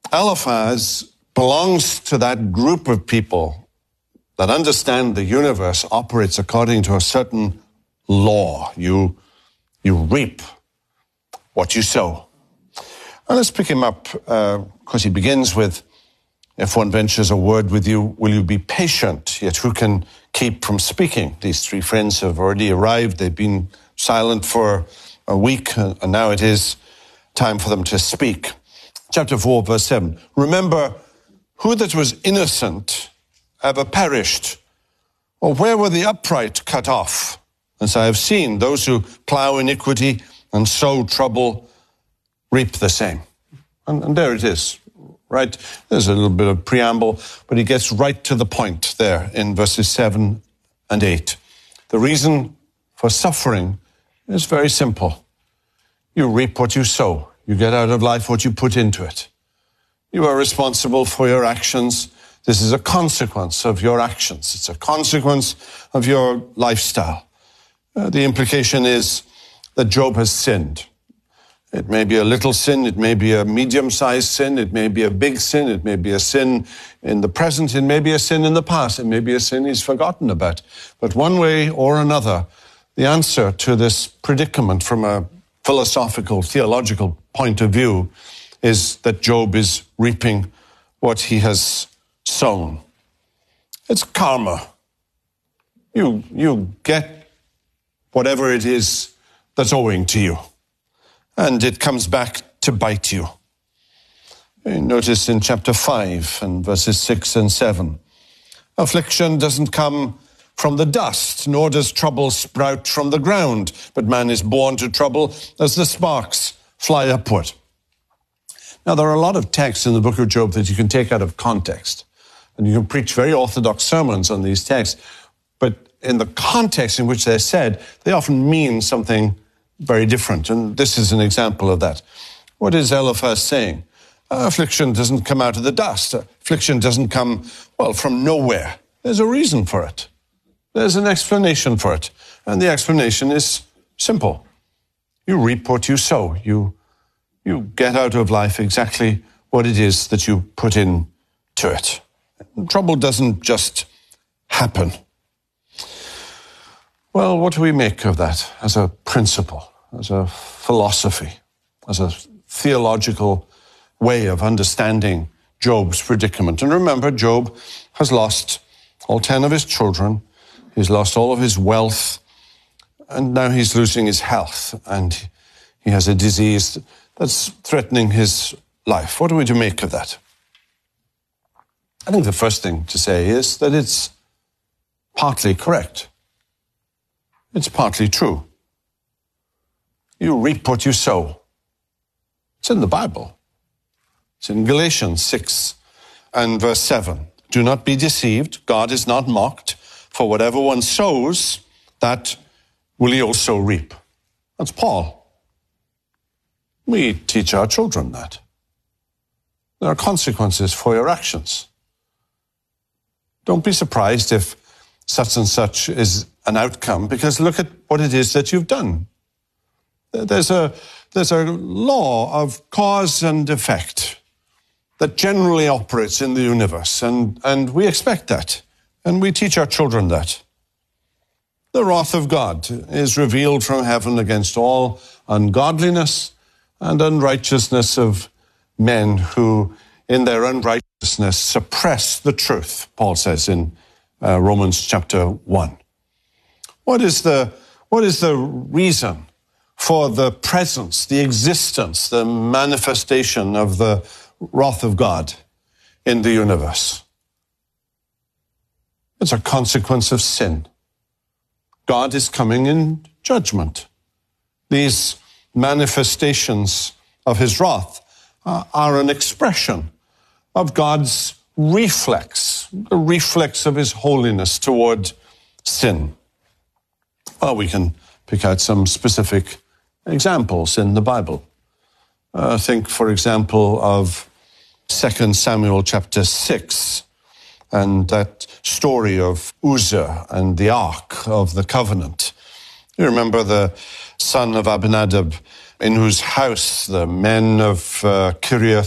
Eliphaz belongs to that group of people that understand the universe operates according to a certain law. You reap what you sow. Now let's pick him up, because he begins with, if one ventures a word with you, will you be patient? Yet who can keep from speaking? These three friends have already arrived. They've been silent for a week, and now it is time for them to speak. Chapter 4, verse 7. Remember, who that was innocent ever perished? Or where were the upright cut off? As I have seen, those who plow iniquity and sow trouble reap the same. And there it is, right? There's a little bit of preamble, but he gets right to the point there in verses 7 and 8. The reason for suffering is very simple. You reap what you sow. You get out of life what you put into it. You are responsible for your actions. This is a consequence of your actions. It's a consequence of your lifestyle. The implication is that Job has sinned. It may be a little sin, it may be a medium-sized sin, it may be a big sin, it may be a sin in the present, it may be a sin in the past, it may be a sin he's forgotten about. But one way or another, the answer to this predicament from a philosophical, theological point of view is that Job is reaping what he has sown. It's karma. You get whatever it is that's owing to you, and it comes back to bite you. Notice in chapter 5 and verses 6 and 7, affliction doesn't come from the dust, nor does trouble sprout from the ground, but man is born to trouble as the sparks fly upward. Now, there are a lot of texts in the book of Job that you can take out of context, and you can preach very orthodox sermons on these texts, but in the context in which they're said, they often mean something very different, and this is an example of that. What is Eliphaz saying? Affliction doesn't come out of the dust. Affliction doesn't come, from nowhere. There's a reason for it. There's an explanation for it. And the explanation is simple. You reap what you sow. You get out of life exactly what it is that you put into it. Trouble doesn't just happen. Well, what do we make of that as a principle, as a philosophy, as a theological way of understanding Job's predicament? And remember, Job has lost all 10 of his children. He's lost all of his wealth, and now he's losing his health, and he has a disease that's threatening his life. What are we to make of that? I think the first thing to say is that it's partly correct. It's partly true. You reap what you sow. It's in the Bible. It's in Galatians 6 and verse 7. Do not be deceived. God is not mocked. For whatever one sows, that will he also reap. That's Paul. We teach our children that. There are consequences for your actions. Don't be surprised if such and such is an outcome, because look at what it is that you've done. There's a law of cause and effect that generally operates in the universe, and we expect that. And we teach our children that. The wrath of God is revealed from heaven against all ungodliness and unrighteousness of men who, in their unrighteousness, suppress the truth, Paul says in Romans chapter 1. What is the reason for the presence, the existence, the manifestation of the wrath of God in the universe? It's a consequence of sin. God is coming in judgment. These manifestations of his wrath are an expression of God's reflex, the reflex of his holiness toward sin. Well, we can pick out some specific examples in the Bible. Think, for example, of 2 Samuel chapter 6, and that story of Uzzah and the Ark of the Covenant. You remember the son of Abinadab, in whose house the men of Kiriath